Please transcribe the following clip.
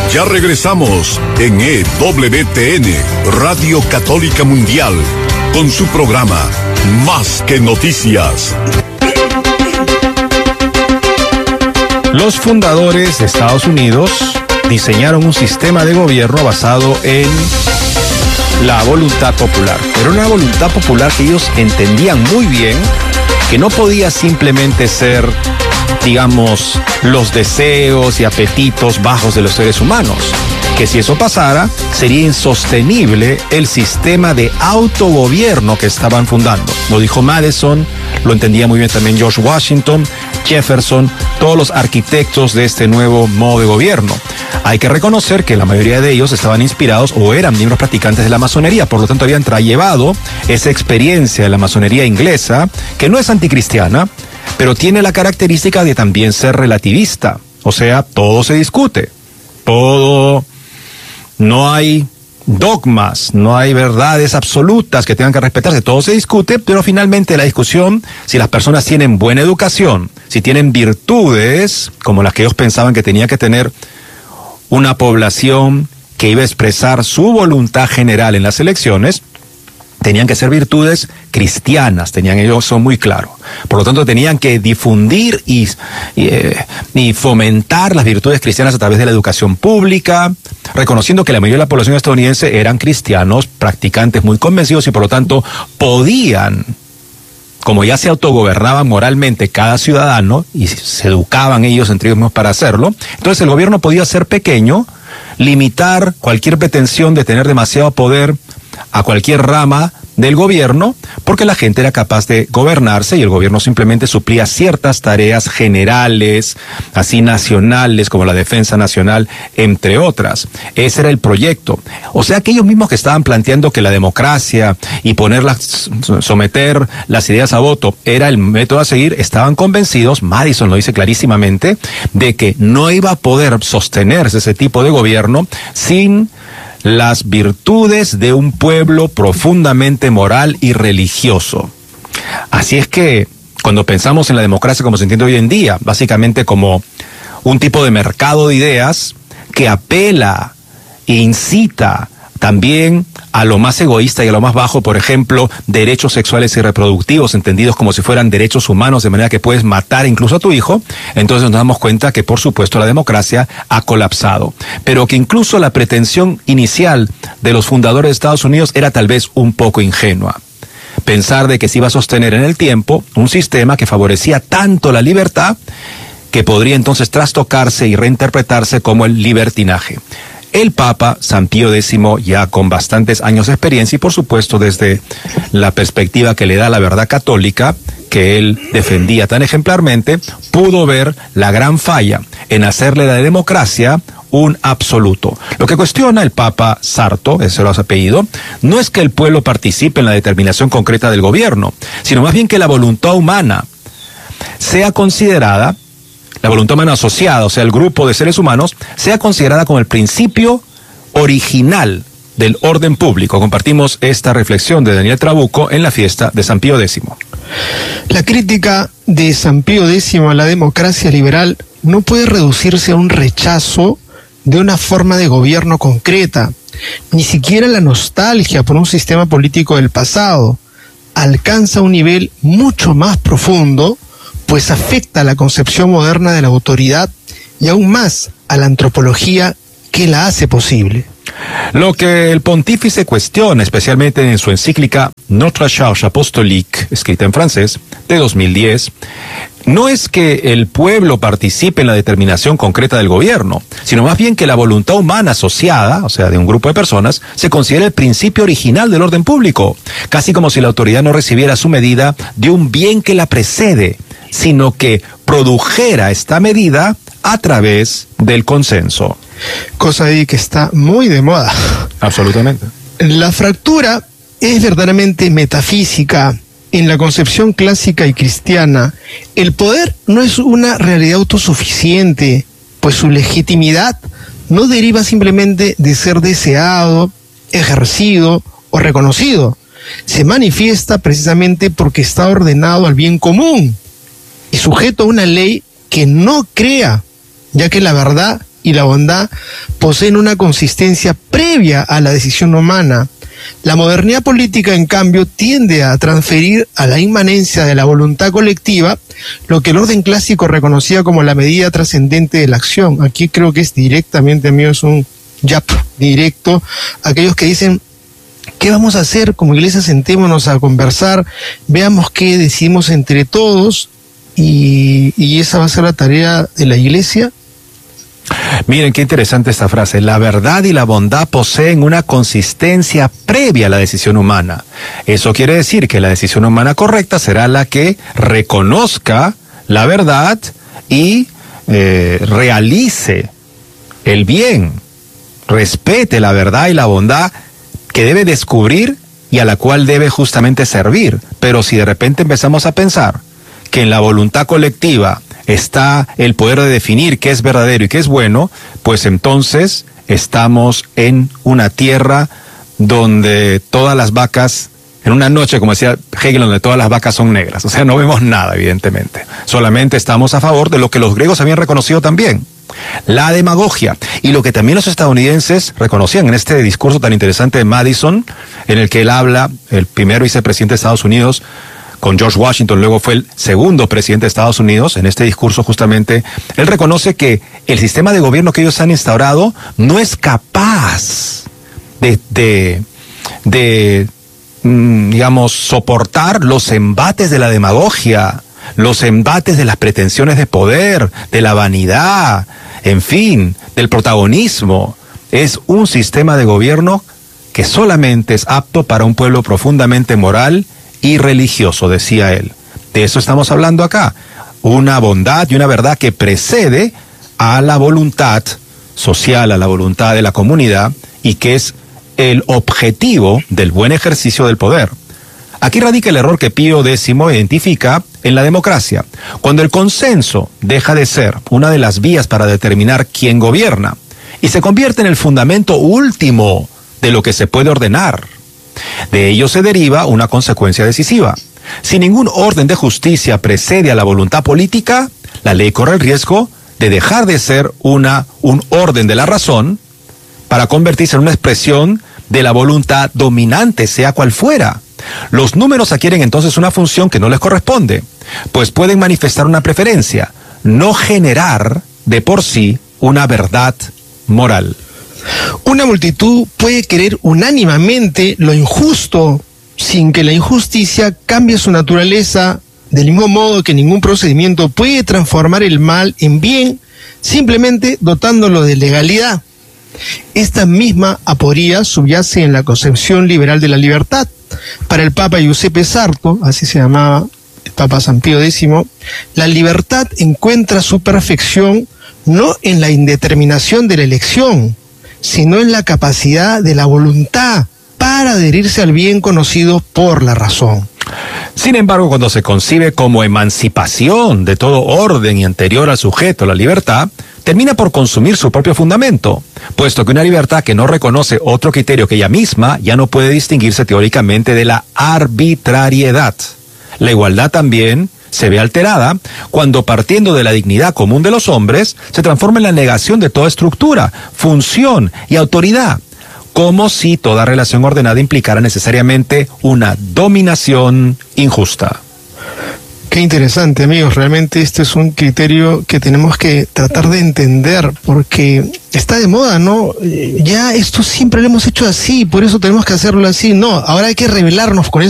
Ya regresamos en EWTN, Radio Católica Mundial, con su programa Más que Noticias. Los fundadores de Estados Unidos diseñaron un sistema de gobierno basado en la voluntad popular. Pero una voluntad popular que ellos entendían muy bien que no podía simplemente ser, digamos, los deseos y apetitos bajos de los seres humanos. Que si eso pasara, sería insostenible el sistema de autogobierno que estaban fundando. Lo dijo Madison, lo entendía muy bien también George Washington, Jefferson, todos los arquitectos de este nuevo modo de gobierno. Hay que reconocer que la mayoría de ellos estaban inspirados o eran miembros practicantes de la masonería, por lo tanto habían llevado esa experiencia de la masonería inglesa, que no es anticristiana, pero tiene la característica de también ser relativista. O sea, todo se discute, todo, no hay dogmas, no hay verdades absolutas que tengan que respetarse, todo se discute, pero finalmente la discusión, si las personas tienen buena educación, si tienen virtudes, como las que ellos pensaban que tenía que tener una población que iba a expresar su voluntad general en las elecciones, tenían que ser virtudes cristianas, tenían ellos eso muy claro. Por lo tanto, tenían que difundir y fomentar las virtudes cristianas a través de la educación pública, reconociendo que la mayoría de la población estadounidense eran cristianos, practicantes muy convencidos y por lo tanto podían, como ya se autogobernaban moralmente cada ciudadano y se educaban ellos entre ellos mismos para hacerlo, entonces el gobierno podía ser pequeño, limitar cualquier pretensión de tener demasiado poder a cualquier rama del gobierno, porque la gente era capaz de gobernarse y el gobierno simplemente suplía ciertas tareas generales, así nacionales, como la defensa nacional, entre otras. Ese era el proyecto. O sea que ellos mismos que estaban planteando que la democracia y someter las ideas a voto era el método a seguir, estaban convencidos, Madison lo dice clarísimamente, de que no iba a poder sostenerse ese tipo de gobierno sin las virtudes de un pueblo profundamente moral y religioso. Así es que cuando pensamos en la democracia como se entiende hoy en día, básicamente como un tipo de mercado de ideas que apela e incita también a lo más egoísta y a lo más bajo, por ejemplo, derechos sexuales y reproductivos, entendidos como si fueran derechos humanos, de manera que puedes matar incluso a tu hijo, entonces nos damos cuenta que, por supuesto, la democracia ha colapsado. Pero que incluso la pretensión inicial de los fundadores de Estados Unidos era tal vez un poco ingenua. Pensar de que se iba a sostener en el tiempo un sistema que favorecía tanto la libertad que podría entonces trastocarse y reinterpretarse como el libertinaje. El Papa San Pío X, ya con bastantes años de experiencia y por supuesto desde la perspectiva que le da la verdad católica, que él defendía tan ejemplarmente, pudo ver la gran falla en hacerle la democracia un absoluto. Lo que cuestiona el Papa Sarto, ese era su apellido, no es que el pueblo participe en la determinación concreta del gobierno, sino más bien que la voluntad humana sea considerada, la voluntad humana asociada, o sea, el grupo de seres humanos, sea considerada como el principio original del orden público. Compartimos esta reflexión de Daniel Trabuco en la fiesta de San Pío X. La crítica de San Pío X a la democracia liberal no puede reducirse a un rechazo de una forma de gobierno concreta, ni siquiera la nostalgia por un sistema político del pasado. Alcanza un nivel mucho más profundo, pues afecta a la concepción moderna de la autoridad y aún más a la antropología que la hace posible. Lo que el pontífice cuestiona, especialmente en su encíclica Notre Charge Apostolique, escrita en francés, de 2010, no es que el pueblo participe en la determinación concreta del gobierno, sino más bien que la voluntad humana asociada, o sea, de un grupo de personas, se considera el principio original del orden público, casi como si la autoridad no recibiera su medida de un bien que la precede, sino que produjera esta medida a través del consenso. Cosa ahí que está muy de moda. Absolutamente. La fractura es verdaderamente metafísica. En la concepción clásica y cristiana, el poder no es una realidad autosuficiente, pues su legitimidad no deriva simplemente de ser deseado, ejercido o reconocido. Se manifiesta precisamente porque está ordenado al bien común y sujeto a una ley que no crea, ya que la verdad y la bondad poseen una consistencia previa a la decisión humana. La modernidad política, en cambio, tiende a transferir a la inmanencia de la voluntad colectiva lo que el orden clásico reconocía como la medida trascendente de la acción. Aquí creo que es directamente, amigos, un yap directo. Aquellos que dicen, ¿qué vamos a hacer? Como iglesia, sentémonos a conversar, veamos qué decimos entre todos, y esa va a ser la tarea de la iglesia. Miren qué interesante esta frase. La verdad y la bondad poseen una consistencia previa a la decisión humana. Eso quiere decir que la decisión humana correcta será la que reconozca la verdad y realice el bien, respete la verdad y la bondad que debe descubrir y a la cual debe justamente servir. Pero si de repente empezamos a pensar que en la voluntad colectiva está el poder de definir qué es verdadero y qué es bueno, pues entonces estamos en una tierra donde todas las vacas, en una noche, como decía Hegel, donde todas las vacas son negras. O sea, no vemos nada, evidentemente. Solamente estamos a favor de lo que los griegos habían reconocido también, la demagogia, y lo que también los estadounidenses reconocían en este discurso tan interesante de Madison, en el que él habla, el primer vicepresidente de Estados Unidos, con George Washington, luego fue el segundo presidente de Estados Unidos. En este discurso justamente él reconoce que el sistema de gobierno que ellos han instaurado no es capaz digamos, soportar los embates de la demagogia, los embates de las pretensiones de poder, de la vanidad, en fin, del protagonismo. Es un sistema de gobierno que solamente es apto para un pueblo profundamente moral y religioso, decía él. De eso estamos hablando acá. Una bondad y una verdad que precede a la voluntad social, a la voluntad de la comunidad, y que es el objetivo del buen ejercicio del poder. Aquí radica el error que Pío X identifica en la democracia. Cuando el consenso deja de ser una de las vías para determinar quién gobierna y se convierte en el fundamento último de lo que se puede ordenar. De ello se deriva una consecuencia decisiva. Si ningún orden de justicia precede a la voluntad política, la ley corre el riesgo de dejar de ser un orden de la razón para convertirse en una expresión de la voluntad dominante, sea cual fuera. Los números adquieren entonces una función que no les corresponde, pues pueden manifestar una preferencia, no generar de por sí una verdad moral. Una multitud puede querer unánimemente lo injusto sin que la injusticia cambie su naturaleza, del mismo modo que ningún procedimiento puede transformar el mal en bien, simplemente dotándolo de legalidad. Esta misma aporía subyace en la concepción liberal de la libertad. Para el Papa Giuseppe Sarto, así se llamaba el Papa San Pío X, la libertad encuentra su perfección no en la indeterminación de la elección, sino en la capacidad de la voluntad para adherirse al bien conocido por la razón. Sin embargo, cuando se concibe como emancipación de todo orden y anterior al sujeto, la libertad, termina por consumir su propio fundamento, puesto que una libertad que no reconoce otro criterio que ella misma ya no puede distinguirse teóricamente de la arbitrariedad. La igualdad también se ve alterada cuando, partiendo de la dignidad común de los hombres, se transforma en la negación de toda estructura, función y autoridad, como si toda relación ordenada implicara necesariamente una dominación injusta. Qué interesante, amigos. Realmente este es un criterio que tenemos que tratar de entender, porque está de moda, ¿no? Ya esto siempre lo hemos hecho así, por eso tenemos que hacerlo así. No, ahora hay que rebelarnos con eso.